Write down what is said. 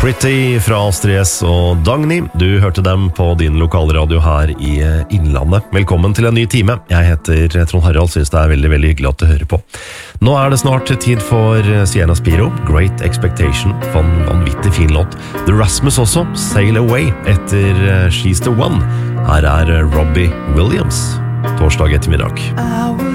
Pretty fra Astrid S og Dagny. Du hørte dem på din lokalradio her i Innlandet. Velkommen til en ny time. Jeg heter Trond Harald, synes det er veldig, veldig hyggelig at du hører på. Nå er det snart tid for Sienna Spiro, Great Expectation, for en vanvittig fin låt. The Rasmus også, Sail Away, etter She's the One. Her er Robbie Williams, torsdag ettermiddag.